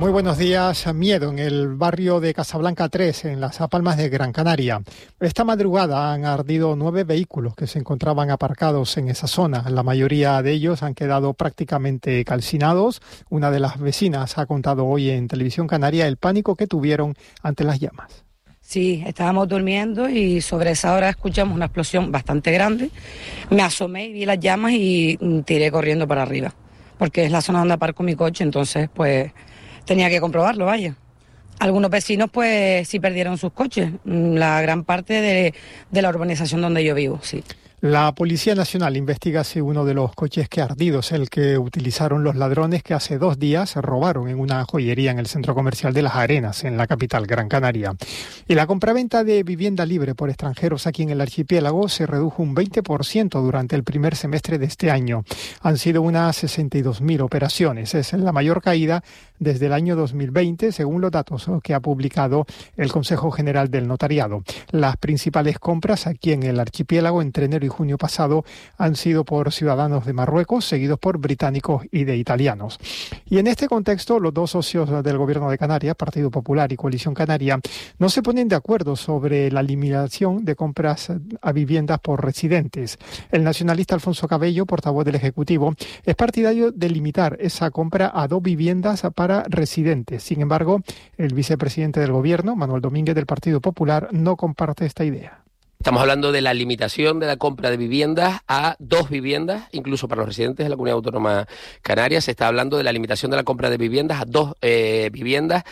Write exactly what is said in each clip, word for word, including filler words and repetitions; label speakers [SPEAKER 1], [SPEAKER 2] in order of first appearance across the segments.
[SPEAKER 1] Muy buenos días. Miedo en el barrio de Casablanca tres, en las Palmas de Gran Canaria. Esta madrugada han ardido nueve vehículos que se encontraban aparcados en esa zona. La mayoría de ellos han quedado prácticamente calcinados. Una de las vecinas ha contado hoy en Televisión Canaria el pánico que tuvieron ante las llamas.
[SPEAKER 2] Sí, estábamos durmiendo y sobre esa hora escuchamos una explosión bastante grande. Me asomé y vi las llamas y tiré corriendo para arriba, porque es la zona donde aparco mi coche, entonces pues tenía que comprobarlo, vaya. Algunos vecinos pues sí perdieron sus coches, la gran parte de, de la urbanización donde yo vivo, sí.
[SPEAKER 1] La Policía Nacional investiga si uno de los coches que ha ardido es el que utilizaron los ladrones que hace dos días robaron en una joyería en el centro comercial de Las Arenas, en la capital Gran Canaria. Y la compraventa de vivienda libre por extranjeros aquí en el archipiélago se redujo un veinte por ciento durante el primer semestre de este año. Han sido unas sesenta y dos mil operaciones. Es la mayor caída desde el año dos mil veinte, según los datos que ha publicado el Consejo General del Notariado. Las principales compras aquí en el archipiélago entre enero y junio pasado han sido por ciudadanos de Marruecos, seguidos por británicos y de italianos. Y en este contexto, los dos socios del Gobierno de Canarias, Partido Popular y Coalición Canaria, no se ponen de acuerdo sobre la eliminación de compras a viviendas por residentes. El nacionalista Alfonso Cabello, portavoz del Ejecutivo, es partidario de limitar esa compra a dos viviendas para residentes. Sin embargo, el vicepresidente del Gobierno, Manuel Domínguez, del Partido Popular, no comparte esta idea.
[SPEAKER 3] Estamos hablando de la limitación de la compra de viviendas a dos viviendas, incluso para los residentes de la Comunidad Autónoma Canaria. Se está hablando de la limitación de la compra de viviendas a dos eh, viviendas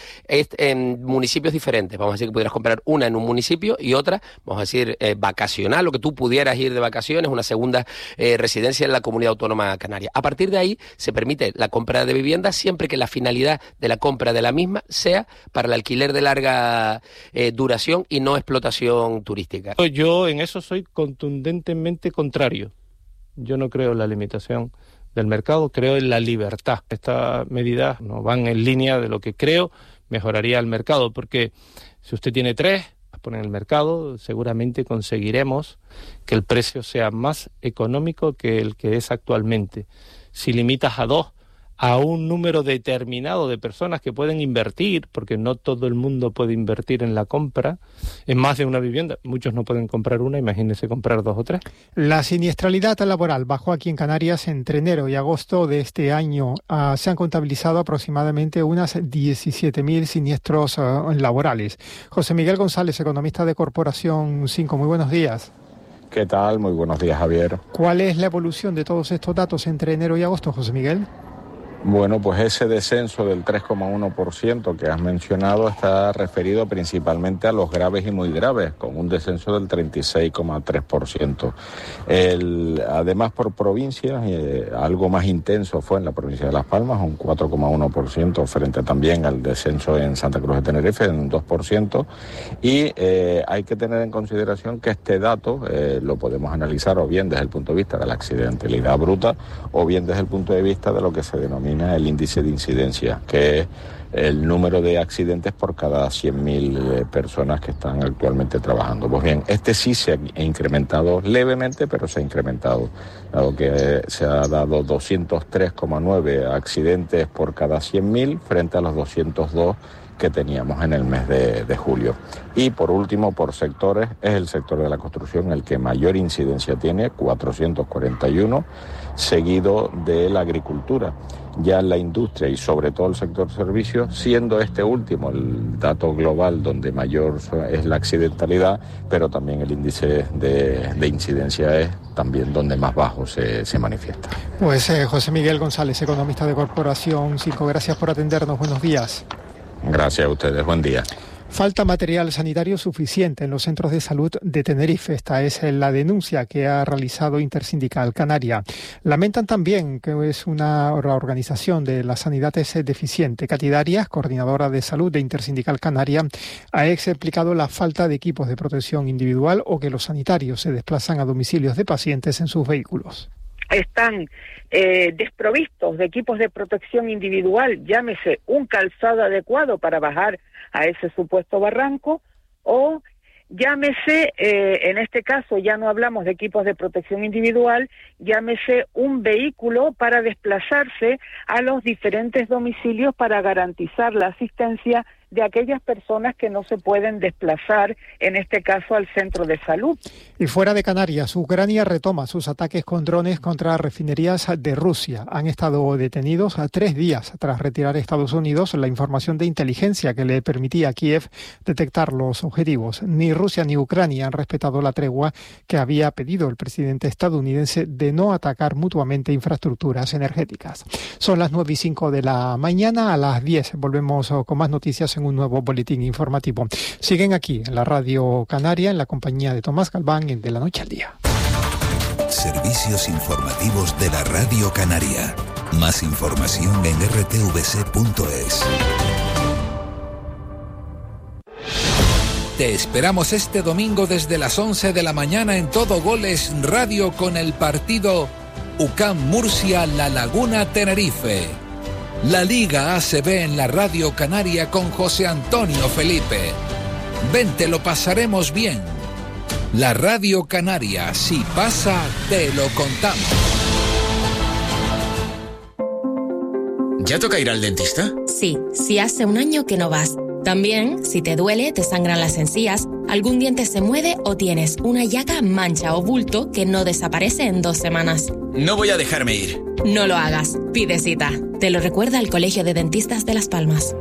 [SPEAKER 3] en municipios diferentes. Vamos a decir que pudieras comprar una en un municipio y otra, vamos a decir, eh, vacacional, o que tú pudieras ir de vacaciones, una segunda eh, residencia en la Comunidad Autónoma Canaria. A partir de ahí se permite la compra de viviendas siempre que la finalidad de la compra de la misma sea para el alquiler de larga eh, duración y no explotación turística.
[SPEAKER 4] Yo en eso soy contundentemente contrario. Yo no creo en la limitación del mercado, creo en la libertad. Estas medidas no van en línea de lo que creo mejoraría el mercado, porque si usted tiene tres, las pone en el mercado, seguramente conseguiremos que el precio sea más económico que el que es actualmente. Si limitas a dos, a un número determinado de personas que pueden invertir, porque no todo el mundo puede invertir en la compra, en más de una vivienda. Muchos no pueden comprar una, imagínense comprar dos o tres. La siniestralidad laboral bajó aquí en Canarias entre enero y agosto de este año. Uh, se han contabilizado aproximadamente unas diecisiete mil siniestros uh, laborales. José Miguel González, economista de Corporación cinco, muy buenos días.
[SPEAKER 5] ¿Qué tal? Muy buenos días, Javier.
[SPEAKER 1] ¿Cuál es la evolución de todos estos datos entre enero y agosto, José Miguel?
[SPEAKER 5] Bueno, pues ese descenso del tres coma uno por ciento que has mencionado está referido principalmente a los graves y muy graves, con un descenso del treinta y seis coma tres por ciento. El, además, por provincias, eh, algo más intenso fue en la provincia de Las Palmas, un cuatro coma uno por ciento, frente también al descenso en Santa Cruz de Tenerife, en un dos por ciento. Y eh, hay que tener en consideración que este dato eh, lo podemos analizar o bien desde el punto de vista de la accidentalidad bruta o bien desde el punto de vista de lo que se denomina el índice de incidencia, que es el número de accidentes por cada cien mil personas que están actualmente trabajando. Pues bien, este sí se ha incrementado levemente, pero se ha incrementado, dado que se ha dado doscientos tres coma nueve accidentes por cada cien mil frente a los doscientos dos que teníamos en el mes de, de julio. Y por último, por sectores, es el sector de la construcción el que mayor incidencia tiene, cuatrocientos cuarenta y uno, seguido de la agricultura. Ya la industria y sobre todo el sector servicios, siendo este último el dato global donde mayor es la accidentalidad, pero también el índice de, de incidencia es también donde más bajo se, se manifiesta.
[SPEAKER 1] Pues eh, José Miguel González, economista de Corporación cinco, gracias por atendernos, buenos días.
[SPEAKER 5] Gracias a ustedes, buen día.
[SPEAKER 1] Falta material sanitario suficiente en los centros de salud de Tenerife. Esta es la denuncia que ha realizado Intersindical Canaria. Lamentan también que es una organización de la sanidad es deficiente. Katy Darias, coordinadora de salud de Intersindical Canaria, ha explicado la falta de equipos de protección individual o que los sanitarios se desplazan a domicilios de pacientes en sus vehículos.
[SPEAKER 6] Están eh, desprovistos de equipos de protección individual, llámese un calzado adecuado para bajar a ese supuesto barranco, o llámese, eh, en este caso ya no hablamos de equipos de protección individual, llámese un vehículo para desplazarse a los diferentes domicilios para garantizar la asistencia de aquellas personas que no se pueden desplazar, en este caso al centro de salud.
[SPEAKER 1] Y fuera de Canarias, Ucrania retoma sus ataques con drones contra refinerías de Rusia. Han estado detenidos a tres días tras retirar a Estados Unidos la información de inteligencia que le permitía a Kiev detectar los objetivos. Ni Rusia ni Ucrania han respetado la tregua que había pedido el presidente estadounidense de no atacar mutuamente infraestructuras energéticas. Son las nueve y cinco de la mañana, a las diez volvemos con más noticias en un nuevo boletín informativo. Siguen aquí en la Radio Canaria en la compañía de Tomás Galván en De la Noche al Día.
[SPEAKER 7] Servicios informativos de la Radio Canaria. Más información en r t v c punto es. Te esperamos este domingo desde las once de la mañana en Todo Goles Radio con el partido U C A M Murcia La Laguna Tenerife. La Liga A C B en la Radio Canaria con José Antonio Felipe. Ven, te lo pasaremos bien. La Radio Canaria, si pasa, te lo contamos.
[SPEAKER 8] ¿Ya toca ir al dentista?
[SPEAKER 9] Sí, si hace un año que no vas. También, si te duele, te sangran las encías, algún diente se mueve o tienes una llaga, mancha o bulto que no desaparece en dos semanas.
[SPEAKER 8] No voy a dejarme ir.
[SPEAKER 9] No lo hagas. Pide cita. Te lo recuerda el Colegio de Dentistas de Las Palmas.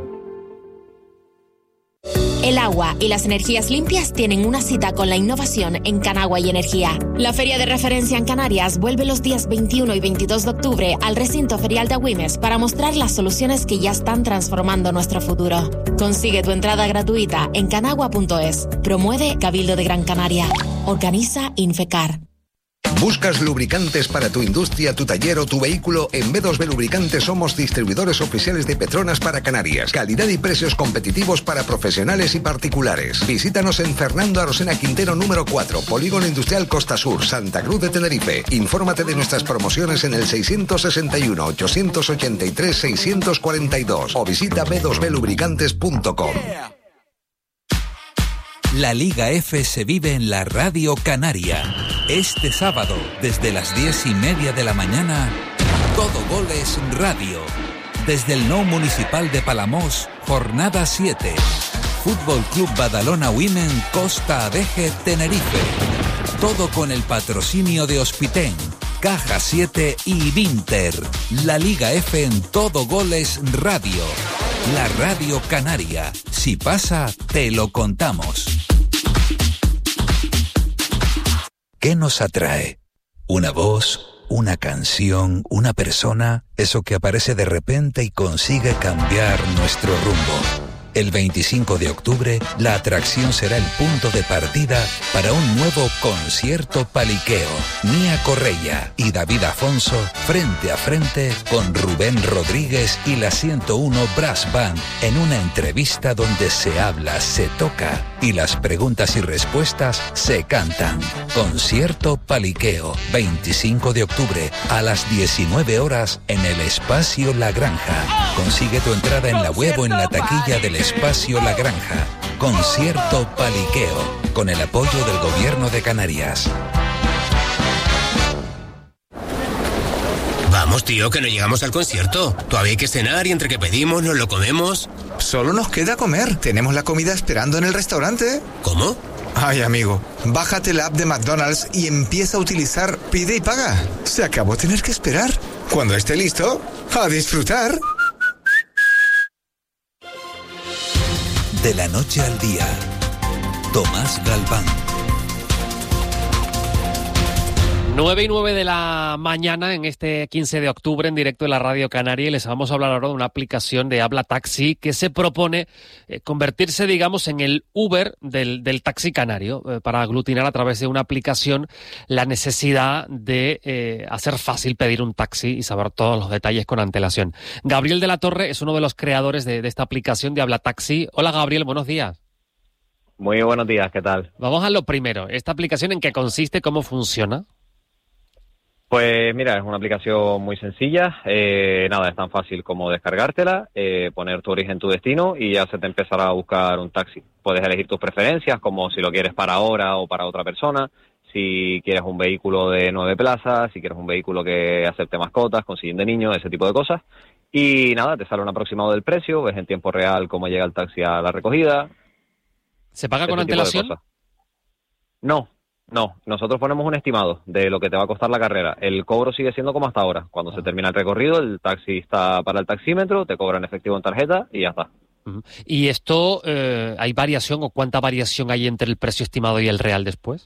[SPEAKER 9] El agua y las energías limpias tienen una cita con la innovación en Canagua y Energía. La feria de referencia en Canarias vuelve los días veintiuno y veintidós de octubre al recinto ferial de Agüimes para mostrar las soluciones que ya están transformando nuestro futuro. Consigue tu entrada gratuita en canagua punto es. Promueve Cabildo de Gran Canaria. Organiza Infecar.
[SPEAKER 10] ¿Buscas lubricantes para tu industria, tu taller o tu vehículo? En B dos B Lubricantes somos distribuidores oficiales de Petronas para Canarias. Calidad y precios competitivos para profesionales y particulares. Visítanos en Fernando Arosena Quintero número cuatro, Polígono Industrial Costa Sur, Santa Cruz de Tenerife. Infórmate de nuestras promociones en el seiscientos sesenta y uno, ochocientos ochenta y tres, seiscientos cuarenta y dos o visita b dos b lubricantes punto com.
[SPEAKER 7] La Liga F se vive en la Radio Canaria. Este sábado, desde las diez y media de la mañana, Todo Goles Radio. Desde el Nou Municipal de Palamós, jornada siete. Fútbol Club Badalona Women, Costa Adeje, Tenerife. Todo con el patrocinio de Hospitén, Caja siete y Vinter. La Liga F en Todo Goles Radio. La Radio Canaria. Si pasa, te lo contamos. ¿Qué nos atrae? ¿Una voz? ¿Una canción? ¿Una persona? Eso que aparece de repente y consigue cambiar nuestro rumbo. El veinticinco de octubre, la atracción será el punto de partida para un nuevo concierto paliqueo. Mía Correia y David Afonso frente a frente con Rubén Rodríguez y la ciento uno Brass Band en una entrevista donde se habla, se toca y las preguntas y respuestas se cantan. Concierto paliqueo, veinticinco de octubre a las diecinueve horas en el Espacio La Granja. Consigue tu entrada en la web o en la taquilla del Espacio La Granja. Concierto paliqueo, con el apoyo del Gobierno de Canarias.
[SPEAKER 8] Vamos, tío, que no llegamos al concierto. Todavía hay que cenar y entre que pedimos nos lo comemos.
[SPEAKER 11] Solo nos queda comer. Tenemos la comida esperando en el restaurante.
[SPEAKER 8] ¿Cómo?
[SPEAKER 11] Ay, amigo, bájate la app de McDonald's y empieza a utilizar Pide y Paga. Se acabó tener que esperar. Cuando esté listo, a disfrutar.
[SPEAKER 7] De la noche al día, Tomás Galván.
[SPEAKER 12] nueve y nueve de la mañana en este quince de octubre en directo en la Radio Canaria y les vamos a hablar ahora de una aplicación de Habla Taxi que se propone eh, convertirse, digamos, en el Uber del, del taxi canario eh, para aglutinar a través de una aplicación la necesidad de eh, hacer fácil pedir un taxi y saber todos los detalles con antelación. Gabriel de la Torre es uno de los creadores de, de esta aplicación de Habla Taxi. Hola Gabriel, buenos días.
[SPEAKER 13] Muy buenos días, ¿qué tal?
[SPEAKER 12] Vamos a lo primero. ¿Esta aplicación en qué consiste? ¿Cómo funciona?
[SPEAKER 13] Pues mira, es una aplicación muy sencilla, eh, nada, es tan fácil como descargártela, eh, poner tu origen, tu destino y ya se te empezará a buscar un taxi. Puedes elegir tus preferencias, como si lo quieres para ahora o para otra persona, si quieres un vehículo de nueve plazas, si quieres un vehículo que acepte mascotas, con sillín de niño, ese tipo de cosas. Y nada, te sale un aproximado del precio, ves en tiempo real cómo llega el taxi a la recogida.
[SPEAKER 12] ¿Se paga con antelación?
[SPEAKER 13] No. No, nosotros ponemos un estimado de lo que te va a costar la carrera. El cobro sigue siendo como hasta ahora. Cuando se termina el recorrido, el taxi está para el taxímetro, te cobran efectivo en tarjeta y ya está.
[SPEAKER 12] Uh-huh. ¿Y esto, eh, hay variación o cuánta variación hay entre el precio estimado y el real después?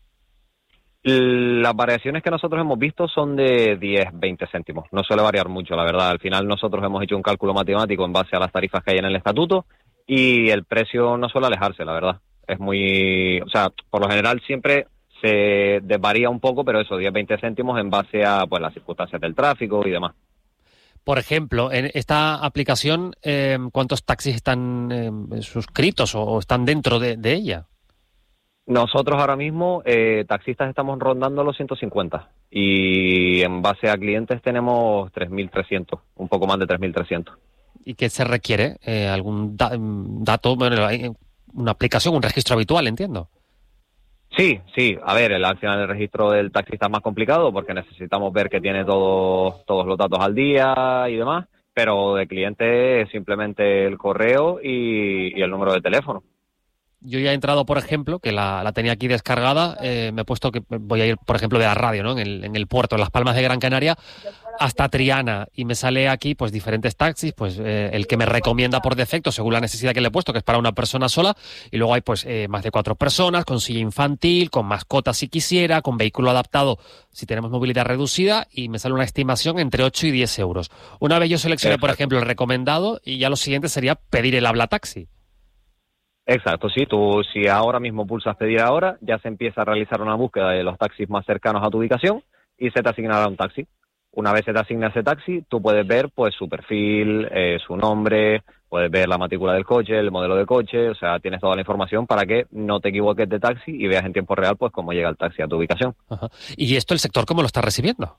[SPEAKER 13] Las variaciones que nosotros hemos visto son de diez, veinte céntimos. No suele variar mucho, la verdad. Al final nosotros hemos hecho un cálculo matemático en base a las tarifas que hay en el estatuto y el precio no suele alejarse, la verdad. Es muy, o sea, por lo general siempre se desvaría un poco, pero eso, diez, veinte céntimos en base a pues las circunstancias del tráfico y demás.
[SPEAKER 12] Por ejemplo, en esta aplicación, eh, ¿cuántos taxis están eh, suscritos o, o están dentro de, de ella?
[SPEAKER 13] Nosotros ahora mismo, eh, taxistas, estamos rondando los ciento cincuenta y en base a clientes tenemos tres mil trescientos, un poco más de tres mil trescientos.
[SPEAKER 12] ¿Y qué se requiere? Eh, ¿Algún da- dato, bueno, hay una aplicación, un registro habitual, entiendo?
[SPEAKER 13] Sí, sí. A ver, el, al final el registro del taxista es más complicado porque necesitamos ver que tiene todo, todos los datos al día y demás, pero de cliente es simplemente el correo y, y el número de teléfono.
[SPEAKER 12] Yo ya he entrado, por ejemplo, que la, la tenía aquí descargada, eh, me he puesto que voy a ir, por ejemplo, de la radio, ¿no? En el, en el puerto, en Las Palmas de Gran Canaria, hasta Triana, y me sale aquí pues diferentes taxis, pues eh, el que me recomienda por defecto según la necesidad que le he puesto, que es para una persona sola, y luego hay pues eh, más de cuatro personas, con silla infantil, con mascota si quisiera, con vehículo adaptado si tenemos movilidad reducida, y me sale una estimación entre ocho y diez euros. Una vez yo seleccioné, por ejemplo, el recomendado, y ya lo siguiente sería pedir el habla taxi.
[SPEAKER 13] Exacto, sí, tú si ahora mismo pulsas pedir ahora, ya se empieza a realizar una búsqueda de los taxis más cercanos a tu ubicación y se te asignará un taxi. Una vez se te asigna ese taxi, tú puedes ver pues su perfil, eh, su nombre, puedes ver la matrícula del coche, el modelo de coche, o sea, tienes toda la información para que no te equivoques de taxi y veas en tiempo real pues cómo llega el taxi a tu ubicación.
[SPEAKER 12] Ajá. ¿Y esto el sector cómo lo está recibiendo?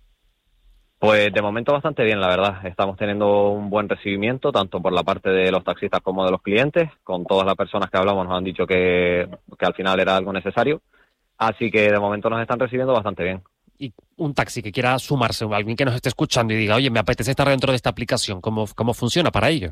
[SPEAKER 13] Pues de momento bastante bien, la verdad. Estamos teniendo un buen recibimiento, tanto por la parte de los taxistas como de los clientes. Con todas las personas que hablamos nos han dicho que, que al final era algo necesario. Así que de momento nos están recibiendo bastante bien.
[SPEAKER 12] Y un taxi que quiera sumarse, alguien que nos esté escuchando y diga, oye, me apetece estar dentro de esta aplicación, ¿cómo, cómo funciona para ello?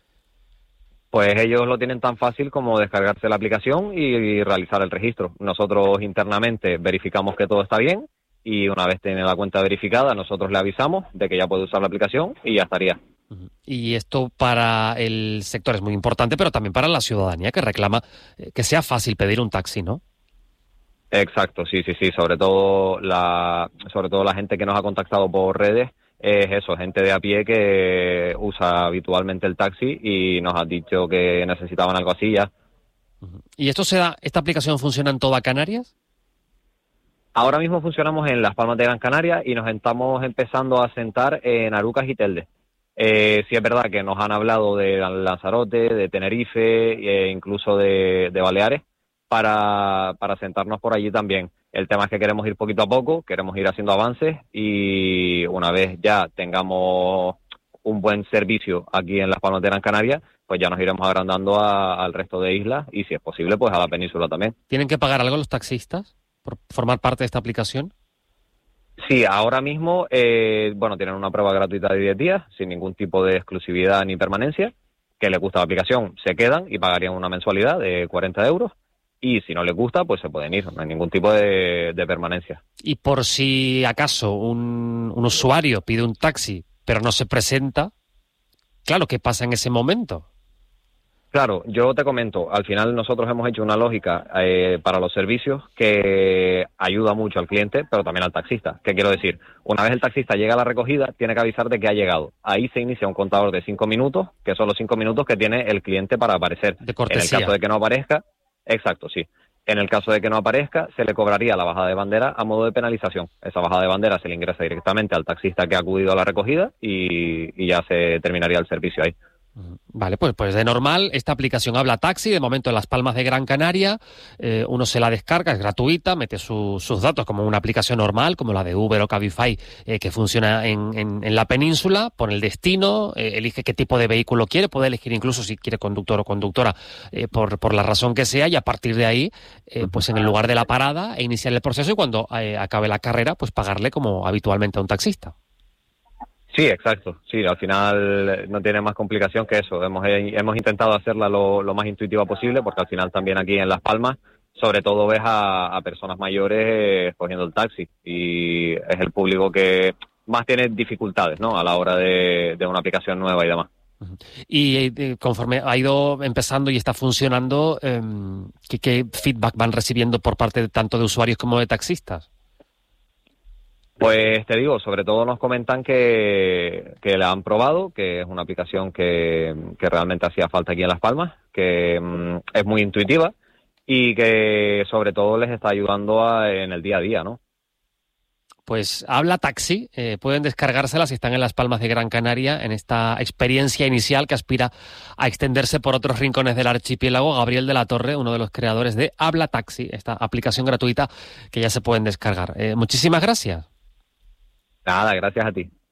[SPEAKER 13] Pues ellos lo tienen tan fácil como descargarse la aplicación y, y realizar el registro. Nosotros internamente verificamos que todo está bien. Y una vez tiene la cuenta verificada, nosotros le avisamos de que ya puede usar la aplicación y ya estaría.
[SPEAKER 12] Y esto para el sector es muy importante, pero también para la ciudadanía que reclama que sea fácil pedir un taxi, ¿no?
[SPEAKER 13] Exacto, sí, sí, sí. Sobre todo la, sobre todo la gente que nos ha contactado por redes es eso, gente de a pie que usa habitualmente el taxi y nos ha dicho que necesitaban algo así ya.
[SPEAKER 12] ¿Y esto se da, esta aplicación funciona en toda Canarias?
[SPEAKER 13] Ahora mismo funcionamos en Las Palmas de Gran Canaria y nos estamos empezando a sentar en Arucas y Telde. Eh, sí es verdad que nos han hablado de Lanzarote, de Tenerife e incluso de, de Baleares para, para sentarnos por allí también. El tema es que queremos ir poquito a poco, queremos ir haciendo avances y una vez ya tengamos un buen servicio aquí en Las Palmas de Gran Canaria, pues ya nos iremos agrandando a, al resto de islas y si es posible pues a la península también.
[SPEAKER 12] ¿Tienen que pagar algo los taxistas por formar parte de esta aplicación?
[SPEAKER 13] Sí, ahora mismo, eh, bueno, tienen una prueba gratuita de diez días, sin ningún tipo de exclusividad ni permanencia. Que les gusta la aplicación, se quedan y pagarían una mensualidad de cuarenta euros. Y si no les gusta, pues se pueden ir, no hay ningún tipo de, de permanencia.
[SPEAKER 12] Y por si acaso un, un usuario pide un taxi, pero no se presenta, claro, ¿qué pasa en ese momento?
[SPEAKER 13] Claro, yo te comento, al final nosotros hemos hecho una lógica eh, para los servicios que ayuda mucho al cliente, pero también al taxista. ¿Qué quiero decir? Una vez el taxista llega a la recogida, tiene que avisar de que ha llegado. Ahí se inicia un contador de cinco minutos, que son los cinco minutos que tiene el cliente para aparecer.
[SPEAKER 12] De cortesía.
[SPEAKER 13] En el caso de que no aparezca, exacto, sí. En el caso de que no aparezca, se le cobraría la bajada de bandera a modo de penalización. Esa bajada de bandera se le ingresa directamente al taxista que ha acudido a la recogida y, y ya se terminaría el servicio ahí.
[SPEAKER 12] Vale, pues, pues de normal, esta aplicación Habla Taxi, de momento en Las Palmas de Gran Canaria, eh, uno se la descarga, es gratuita, mete su, sus datos como una aplicación normal, como la de Uber o Cabify, eh, que funciona en, en, en la península, pone el destino, eh, elige qué tipo de vehículo quiere, puede elegir incluso si quiere conductor o conductora, eh, por, por la razón que sea, y a partir de ahí, eh, pues en el lugar de la parada, e iniciar el proceso y cuando eh, acabe la carrera, pues pagarle como habitualmente a un taxista.
[SPEAKER 13] Sí, exacto. Sí, al final no tiene más complicación que eso. Hemos, hemos intentado hacerla lo, lo más intuitiva posible, porque al final también aquí en Las Palmas, sobre todo ves a, a personas mayores cogiendo el taxi, y es el público que más tiene dificultades, ¿no?, a la hora de, de una aplicación nueva y demás.
[SPEAKER 12] Y eh, conforme ha ido empezando y está funcionando, eh, ¿qué, ¿qué feedback van recibiendo por parte de, tanto de usuarios como de taxistas?
[SPEAKER 13] Pues te digo, sobre todo nos comentan que, que la han probado, que es una aplicación que, que realmente hacía falta aquí en Las Palmas, que mm, es muy intuitiva y que sobre todo les está ayudando a, en el día a día, ¿no?
[SPEAKER 12] Pues Habla Taxi, eh, pueden descargársela si están en Las Palmas de Gran Canaria, en esta experiencia inicial que aspira a extenderse por otros rincones del archipiélago. Gabriel de la Torre, uno de los creadores de Habla Taxi, esta aplicación gratuita que ya se pueden descargar. Eh, muchísimas gracias.
[SPEAKER 13] Nada, gracias a ti.